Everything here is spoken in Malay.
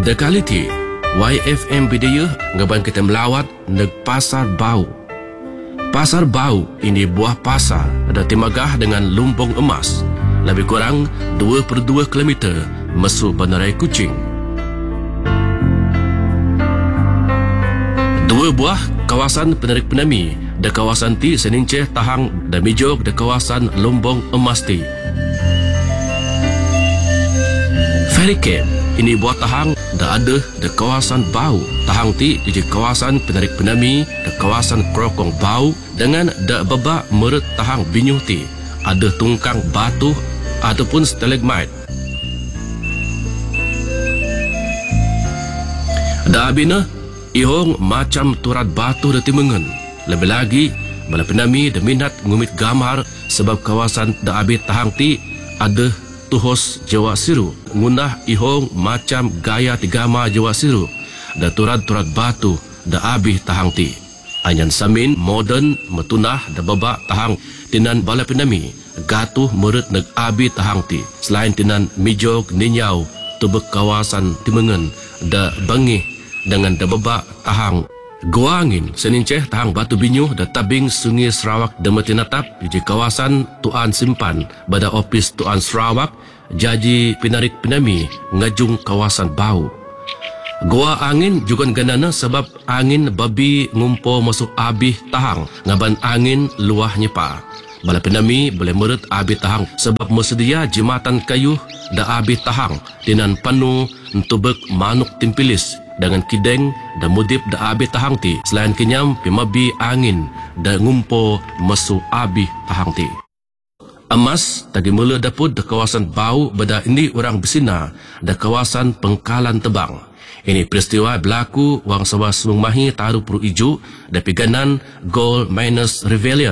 Dekaliti, YFM Bidayuh ngaban kita melawat neg Pasar Bau. Pasar Bau ini buah pasar ada timagah dengan lumbung emas. Lebih kurang 2/2 km masuk Bandaraya Kuching. Dua buah kawasan penarik penami da kawasan ti seninceh tahang da mijog da kawasan lumbung emas ti. Ferry Camp ini buat tahang da ada da kawasan Bau. Tahang ti di kawasan penarik penami da kawasan Krokong Bau dengan da babak meret tahang binyuh ti. Ada tungkang batu ataupun stalagmite. Da abina ihong macam turat batu da timengen. Lebih lagi bala penami da minat ngumit gambar sebab kawasan da abi tahang ti ada tuhos Jawa Siru. Ngunah ihong macam gaya tigama Jawa Siru da turat-turat batu da abi tahang ti. Anyan samin modern metunah da babak tahang tinan bala penami gatuh meret neg abi tahang ti. Selain tinan mijog ninyau tubek kawasan timengen da bangih dengan da babak tahang Gua Angin seninceh tahang Batu Binyuh da tabing Sungai Sarawak da metinatap di kawasan Tuan Simpan pada ofis Tuan Sarawak jaji pinarik penami ngajung kawasan Bau. Gua Angin juga ganana sebab angin babi ngumpo masuk abih tahang ngaban angin luah nyepa. Bala penami boleh meret abih tahang sebab mesedia jematan kayu da abih tahang tinan panu entubek manuk timpilis dengan kideng da mudip da abih tahang ti. Selain kenyam pimabi angin da ngumpo masuk abih tahang ti. Emas tagi mula dapur da kawasan Bau bada ini orang bersina da kawasan Pengkalan Tebang. Ini peristiwa berlaku wang sawas mengmahi taruh puru ijo da piganan Gold Miners Rebellion.